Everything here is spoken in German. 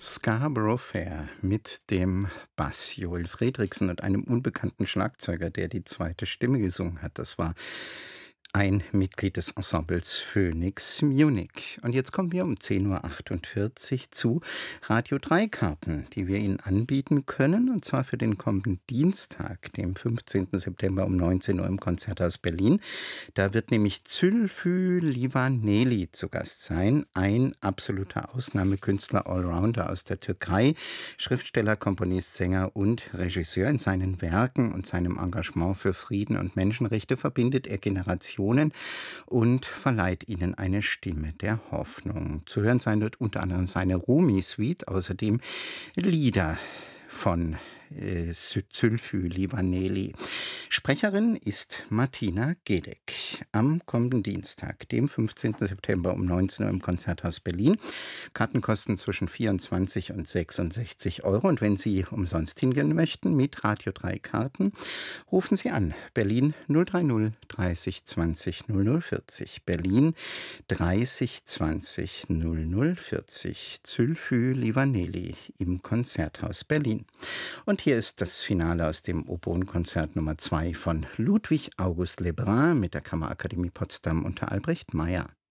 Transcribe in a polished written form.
Scarborough Fair mit dem Bass Joel Fredriksen und einem unbekannten Schlagzeuger, der die zweite Stimme gesungen hat. Das war ein Mitglied des Ensembles Phoenix Munich. Und jetzt kommen wir um 10:48 Uhr zu Radio-3-Karten, die wir Ihnen anbieten können, und zwar für den kommenden Dienstag, dem 15. September um 19 Uhr im Konzerthaus Berlin. Da wird nämlich Zülfü Livaneli zu Gast sein, ein absoluter Ausnahmekünstler, Allrounder aus der Türkei, Schriftsteller, Komponist, Sänger und Regisseur. In seinen Werken und seinem Engagement für Frieden und Menschenrechte verbindet er Generationen und verleiht ihnen eine Stimme der Hoffnung. Zu hören sein wird unter anderem seine Rumi-Suite, außerdem Lieder von Zülfü Livaneli. Sprecherin ist Martina Gedeck. Am kommenden Dienstag, dem 15. September um 19 Uhr im Konzerthaus Berlin. Karten kosten zwischen 24 und 66 Euro. Und wenn Sie umsonst hingehen möchten mit Radio 3 Karten, rufen Sie an. Berlin 030 30 20 0040. Berlin 30 20 0040. Zülfü Livaneli im Konzerthaus Berlin. Und hier ist das Finale aus dem Oboen-Konzert Nummer 2 von Ludwig August Lebrun mit der Kammerakademie Potsdam unter Albrecht Meyer.